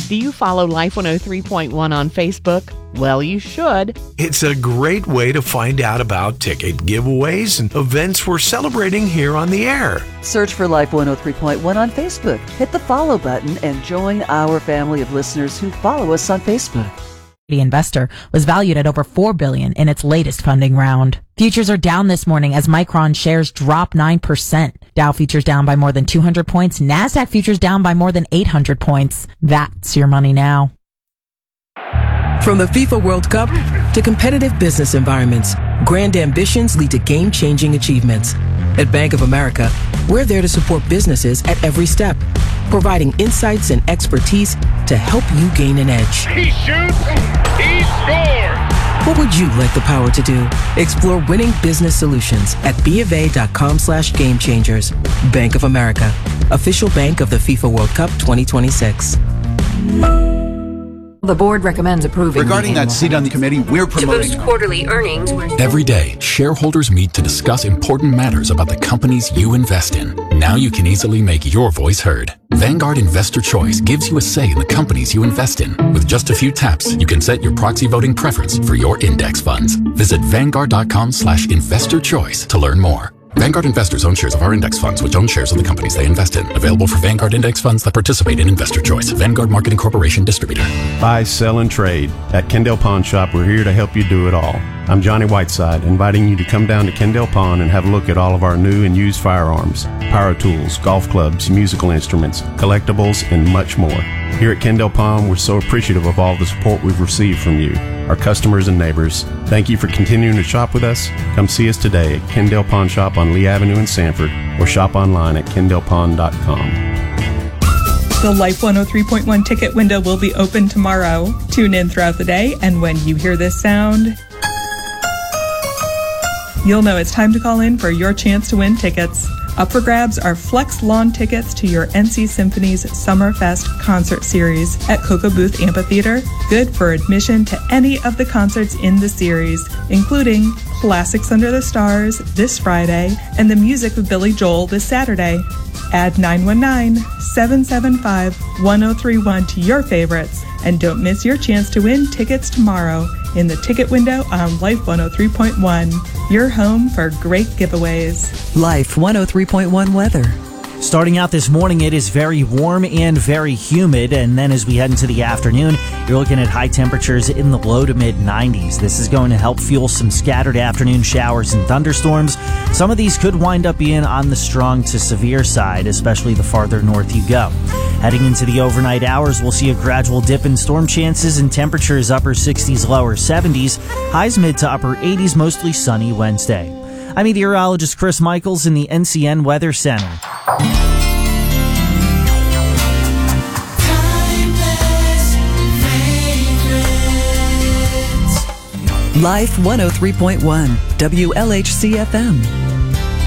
Do you follow Life 103.1 on Facebook? Well, you should. It's a great way to find out about ticket giveaways and events we're celebrating here on the air. Search for Life 103.1 on Facebook. Hit the follow button and join our family of listeners who follow us on Facebook. The investor was valued at over $4 billion in its latest funding round. Futures are down this morning as Micron shares drop 9%. Dow futures down by more than 200 points. NASDAQ futures down by more than 800 points. That's your money now. From the FIFA World Cup to competitive business environments, grand ambitions lead to game-changing achievements. At Bank of America, we're there to support businesses at every step, providing insights and expertise to help you gain an edge. He shoots, he scores! What would you like the power to do? Explore winning business solutions at BofA.com/gamechangers. Bank of America, official bank of the FIFA World Cup 2026. The board recommends approving. Regarding that seat on the committee, we're promoting. To boost quarterly earnings. Every day, shareholders meet to discuss important matters about the companies you invest in. Now you can easily make your voice heard. Vanguard Investor Choice gives you a say in the companies you invest in. With just a few taps, you can set your proxy voting preference for your index funds. Visit Vanguard.com/investorchoice to learn more. Vanguard investors own shares of our index funds, which own shares of the companies they invest in. Available for Vanguard index funds that participate in Investor Choice. Vanguard Marketing Corporation Distributor. Buy, sell, and trade. At Kendall Pawn Shop, we're here to help you do it all. I'm Johnny Whiteside, inviting you to come down to Kendall Pawn and have a look at all of our new and used firearms, power tools, golf clubs, musical instruments, collectibles, and much more. Here at Kendall Pawn, we're so appreciative of all the support we've received from you, our customers and neighbors. Thank you for continuing to shop with us. Come see us today at Kendall Pawn Shop on Lee Avenue in Sanford, or shop online at kendallpawn.com. The Life 103.1 ticket window will be open tomorrow. Tune in throughout the day, and when you hear this sound, you'll know it's time to call in for your chance to win tickets. Up for grabs are Flex Lawn tickets to your NC Symphony's Summerfest concert series at Cocoa Booth Amphitheater, good for admission to any of the concerts in the series, including Classics Under the Stars this Friday and the music of Billy Joel this Saturday. Add 919-775-1031 to your favorites, and don't miss your chance to win tickets tomorrow in the ticket window on Life 103.1, your home for great giveaways. Life 103.1 weather. Starting out this morning, it is very warm and very humid, and then as we head into the afternoon, you're looking at high temperatures in the low to mid 90s. This is going to help fuel some scattered afternoon showers and thunderstorms. Some of these could wind up being on the strong to severe side, especially the farther north you go. Heading into the overnight hours, we'll see a gradual dip in storm chances and temperatures upper 60s, lower 70s, highs mid to upper 80s, mostly sunny Wednesday. I'm meteorologist Chris Michaels in the NCN Weather Center. Life 103.1, WLHC FM.